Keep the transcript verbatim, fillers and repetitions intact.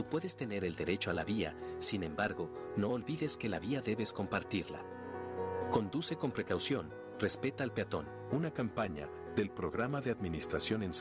puedes tener el derecho a la vía, sin embargo, no olvides que la vía debes compartirla. Conduce con precaución, respeta al peatón. Una campaña del Programa de Administración en